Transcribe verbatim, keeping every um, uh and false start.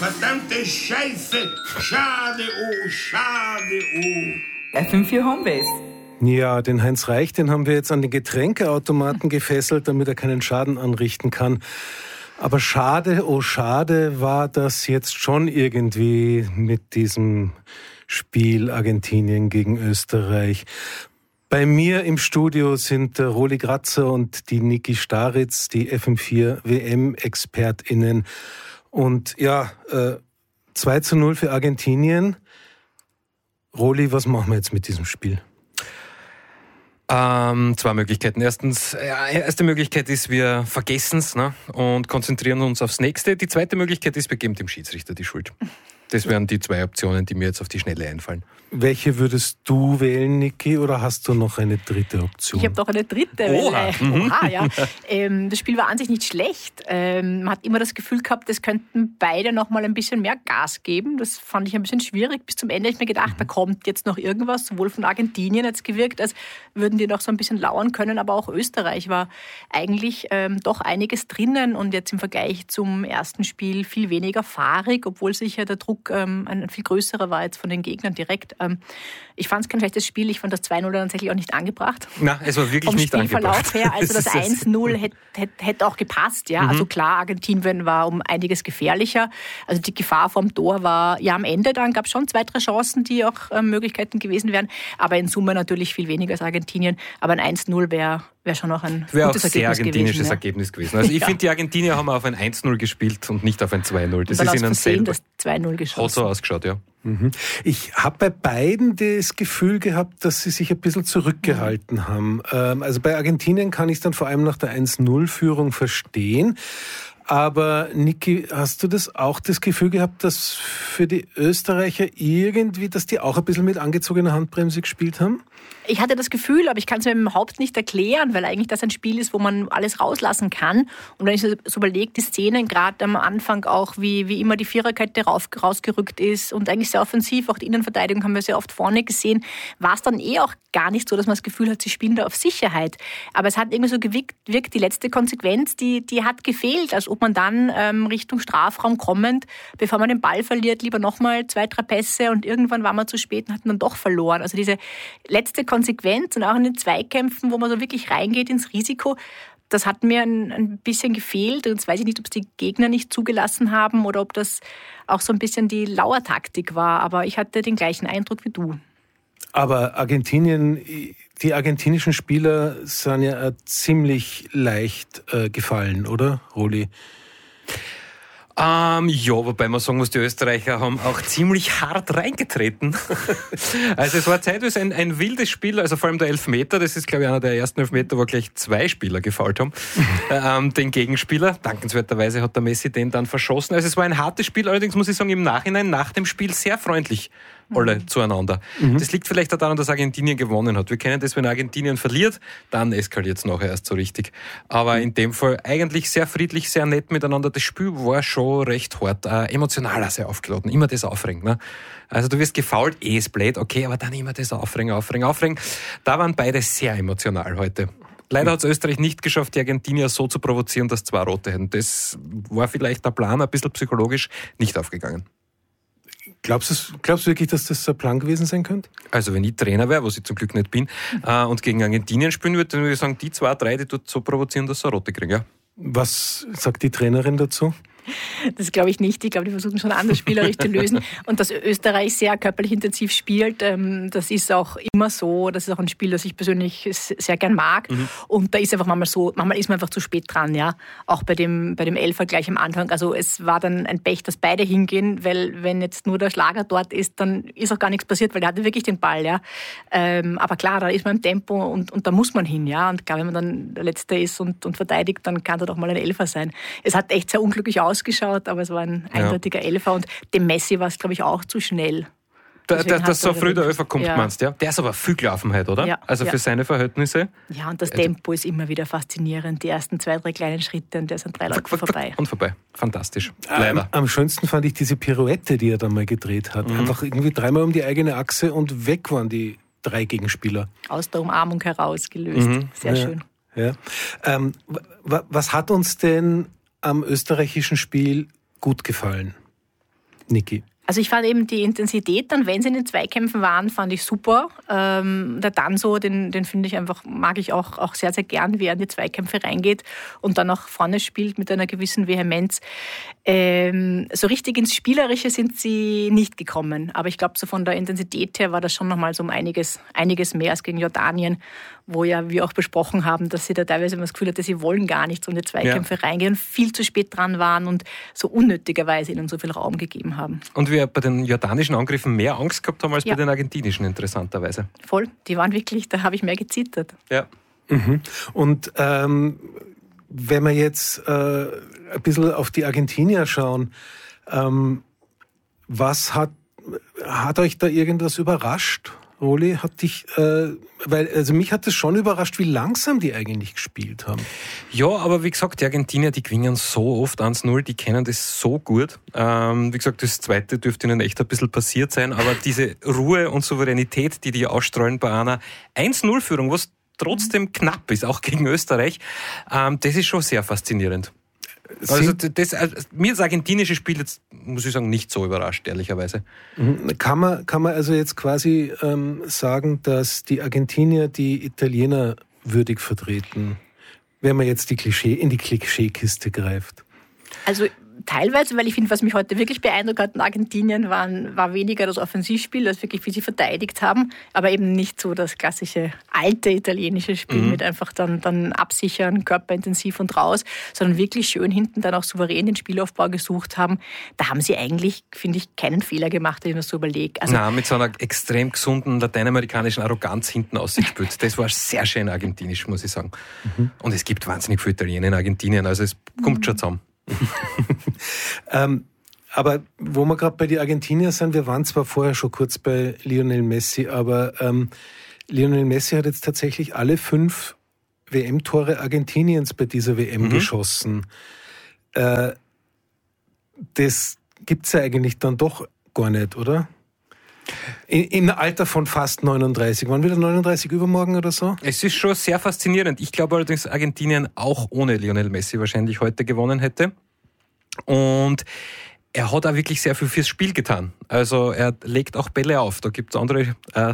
Verdammte Scheiße! Schade, oh, schade, oh. F M vier Homebase. Ja, den Heinz Reich, den haben wir jetzt an den Getränkeautomaten gefesselt, damit er keinen Schaden anrichten kann. Aber schade, oh schade, war das jetzt schon irgendwie mit diesem Spiel Argentinien gegen Österreich. Bei mir im Studio sind der Roli Gratzer und die Niki Staritz, die F M vier W M-ExpertInnen. Und ja, äh, zwei zu null für Argentinien. Roli, was machen wir jetzt mit diesem Spiel? Ähm, zwei Möglichkeiten. Erstens, ja, erste Möglichkeit ist, wir vergessen es, ne, und konzentrieren uns aufs Nächste. Die zweite Möglichkeit ist, wir geben dem Schiedsrichter die Schuld. Das wären die zwei Optionen, die mir jetzt auf die Schnelle einfallen. Welche würdest du wählen, Niki, oder hast du noch eine dritte Option? Ich habe noch eine dritte. Oha. Weil, äh, Mhm. oha, ja. ähm, das Spiel war an sich nicht schlecht. Ähm, man hat immer das Gefühl gehabt, es könnten beide noch mal ein bisschen mehr Gas geben. Das fand ich ein bisschen schwierig. Bis zum Ende habe ich mir gedacht, da kommt jetzt noch irgendwas. Sowohl von Argentinien hat es gewirkt, als würden die noch so ein bisschen lauern können. Aber auch Österreich war eigentlich ähm, doch einiges drinnen. Und jetzt im Vergleich zum ersten Spiel viel weniger fahrig, obwohl sicher der Druck ähm, ein viel größerer war jetzt von den Gegnern direkt. Ähm, ich fand es kein schlechtes Spiel. Ich fand das zwei null tatsächlich auch nicht angebracht. Na, es war wirklich Vom nicht angebracht. Spielverlauf her, also das eins null hätte hätt, hätt auch gepasst. Ja? Mhm. Also klar, Argentinien war um einiges gefährlicher. Also die Gefahr vom Tor war, ja am Ende dann gab es schon zwei, drei Chancen, die auch äh, Möglichkeiten gewesen wären. Aber in Summe natürlich viel weniger als Argentinien. Aber ein eins null wäre wär schon noch ein Wäre auch gutes sehr Ergebnis argentinisches gewesen, ja. Ergebnis gewesen. Also ich Ja. finde, die Argentinier haben auf ein eins null gespielt und nicht auf ein zwei null. Das Und dann ist aus ihnen Versehen selber. das zwei null Hat geschossen. so ausgeschaut, ja. Mhm. Ich habe bei beiden das Gefühl gehabt, dass sie sich ein bisschen zurückgehalten mhm. haben. Ähm, also bei Argentinien kann ich es dann vor allem nach der eins null Führung verstehen. Aber Niki, hast du das auch das Gefühl gehabt, dass für die Österreicher irgendwie, dass die auch ein bisschen mit angezogener Handbremse gespielt haben? Ich hatte das Gefühl, aber ich kann es mir überhaupt nicht erklären, weil eigentlich das ein Spiel ist, wo man alles rauslassen kann. Und wenn ich so überlege, die Szenen gerade am Anfang auch, wie, wie immer die Viererkette rauf, rausgerückt ist und eigentlich sehr offensiv, auch die Innenverteidigung haben wir sehr oft vorne gesehen, war es dann eh auch gar nicht so, dass man das Gefühl hat, sie spielen da auf Sicherheit. Aber es hat irgendwie so gewirkt, wirkt, die letzte Konsequenz, die, die hat gefehlt, als ob man dann ähm, Richtung Strafraum kommend, bevor man den Ball verliert, lieber nochmal zwei, drei Pässe und irgendwann war man zu spät und hat dann doch verloren. Also diese letzte Konsequenz und auch in den Zweikämpfen, wo man so wirklich reingeht ins Risiko, das hat mir ein, ein bisschen gefehlt. Und jetzt weiß ich nicht, ob es die Gegner nicht zugelassen haben oder ob das auch so ein bisschen die Lauertaktik war. Aber ich hatte den gleichen Eindruck wie du. Aber Argentinien, die argentinischen Spieler sind ja ziemlich leicht äh, gefallen, oder, Roli? Ähm, ja, wobei man sagen muss, die Österreicher haben auch ziemlich hart reingetreten. Also es war zeitweise ein, ein wildes Spiel, also vor allem der Elfmeter, das ist glaube ich einer der ersten Elfmeter, wo gleich zwei Spieler gefoult haben, ähm, den Gegenspieler. Dankenswerterweise hat der Messi den dann verschossen. Also es war ein hartes Spiel, allerdings muss ich sagen, im Nachhinein, nach dem Spiel sehr freundlich alle mhm. zueinander. Mhm. Das liegt vielleicht auch daran, dass Argentinien gewonnen hat. Wir kennen das, wenn Argentinien verliert, dann eskaliert es nachher erst so richtig. Aber in dem Fall eigentlich sehr friedlich, sehr nett miteinander. Das Spiel war schon recht hart, äh, emotional sehr aufgeladen. Immer das Aufregen. Ne? Also du wirst gefoult, eh ist blöd, okay, aber dann immer das Aufregen, Aufregen, Aufregen. Da waren beide sehr emotional heute. Leider hat es Österreich nicht geschafft, die Argentinier so zu provozieren, dass zwei Rote hätten. Das war vielleicht der Plan, ein bisschen psychologisch nicht aufgegangen. Glaubst du, glaubst du wirklich, dass das ein Plan gewesen sein könnte? Also wenn ich Trainer wäre, was ich zum Glück nicht bin, äh, und gegen Argentinien spielen würde, dann würde ich sagen, die zwei, drei, die dort so provozieren, dass sie eine Rote kriegen. Ja. Was sagt die Trainerin dazu? Das glaube ich nicht. Ich glaube, die versuchen schon anders spielerisch zu lösen. Und dass Österreich sehr körperlich intensiv spielt, das ist auch immer so. Das ist auch ein Spiel, das ich persönlich sehr gern mag. Mhm. Und da ist einfach manchmal so, manchmal ist man einfach zu spät dran, ja. Auch bei dem, bei dem Elfer gleich am Anfang. Also es war dann ein Pech, dass beide hingehen, weil wenn jetzt nur der Schlager dort ist, dann ist auch gar nichts passiert, weil der hatte wirklich den Ball, ja. Ähm, aber klar, da ist man im Tempo und, und da muss man hin, ja. Und klar, wenn man dann der Letzte ist und, und verteidigt, dann kann das doch mal ein Elfer sein. Es hat echt sehr unglücklich aus ausgeschaut, aber es war ein eindeutiger ja. Elfer und dem Messi war es, glaube ich, auch zu schnell. Da, da, dass so früh der Elfer kommt, ja. meinst du? Ja? Der ist aber viel gelaufen heute, oder? Ja. Also für ja. seine Verhältnisse. Ja, und das Tempo ist immer wieder faszinierend. Die ersten zwei, drei kleinen Schritte und der sind drei Leute vorbei. Und vorbei. Fantastisch. Leider. Am, am schönsten fand ich diese Pirouette, die er da mal gedreht hat. Mhm. Einfach irgendwie dreimal um die eigene Achse und weg waren die drei Gegenspieler. Aus der Umarmung herausgelöst. Mhm. Sehr ja. schön. Ja. Ähm, w- was hat uns denn am österreichischen Spiel gut gefallen? Niki? Also ich fand eben die Intensität dann, wenn sie in den Zweikämpfen waren, fand ich super. Ähm, der Danso, den, den finde ich einfach, mag ich auch, auch sehr, sehr gern, wie er in die Zweikämpfe reingeht und dann auch vorne spielt mit einer gewissen Vehemenz. Ähm, so richtig ins Spielerische sind sie nicht gekommen. Aber ich glaube, so von der Intensität her war das schon nochmal so um einiges, einiges mehr als gegen Jordanien, wo ja wir auch besprochen haben, dass sie da teilweise immer das Gefühl hatte, sie wollen gar nicht so in die Zweikämpfe ja. reingehen, viel zu spät dran waren und so unnötigerweise ihnen so viel Raum gegeben haben. Und wir bei den jordanischen Angriffen mehr Angst gehabt haben als ja. bei den argentinischen, interessanterweise. Voll, die waren wirklich, da habe ich mehr gezittert. Ja. Mhm. Und ähm, wenn wir jetzt äh, ein bisschen auf die Argentinier schauen, ähm, was hat, hat euch da irgendwas überrascht? Roli, hat dich, äh, weil, also mich hat es schon überrascht, wie langsam die eigentlich gespielt haben. Ja, aber wie gesagt, die Argentinier, die gewinnen so oft eins null, die kennen das so gut. Ähm, wie gesagt, das Zweite dürfte ihnen echt ein bisschen passiert sein, aber diese Ruhe und Souveränität, die die ausstrahlen bei einer eins null Führung, was trotzdem knapp ist, auch gegen Österreich, ähm, das ist schon sehr faszinierend. Also das, also mir das argentinische Spiel jetzt, muss ich sagen, nicht so überrascht, ehrlicherweise. Kann man, kann man also jetzt quasi ähm, sagen, dass die Argentinier die Italiener würdig vertreten, wenn man jetzt die Klischee, in die Klischeekiste greift? Also teilweise, weil ich finde, was mich heute wirklich beeindruckt hat in Argentinien, waren, war weniger das Offensivspiel, als wirklich, wie sie verteidigt haben, aber eben nicht so das klassische alte italienische Spiel mhm. mit einfach dann, dann absichern, körperintensiv und raus, sondern wirklich schön hinten dann auch souverän den Spielaufbau gesucht haben. Da haben sie eigentlich, finde ich, keinen Fehler gemacht, wenn ich mir das so überlege. Also, Nein, mit so einer extrem gesunden lateinamerikanischen Arroganz hinten ausgespielt. Das war sehr schön argentinisch, muss ich sagen. Mhm. Und es gibt wahnsinnig viele Italiener in Argentinien, also es kommt mhm. schon zusammen. ähm, aber wo wir gerade bei den Argentinier sind, wir waren zwar vorher schon kurz bei Lionel Messi, aber ähm, Lionel Messi hat jetzt tatsächlich alle fünf W M-Tore Argentiniens bei dieser W M mhm. geschossen. Äh, das gibt's ja eigentlich dann doch gar nicht, oder? Im Alter von fast neununddreißig. Wann wieder neununddreißig übermorgen oder so? Es ist schon sehr faszinierend. Ich glaube allerdings, Argentinien auch ohne Lionel Messi wahrscheinlich heute gewonnen hätte. Und er hat auch wirklich sehr viel fürs Spiel getan. Also er legt auch Bälle auf. Da gibt es andere äh,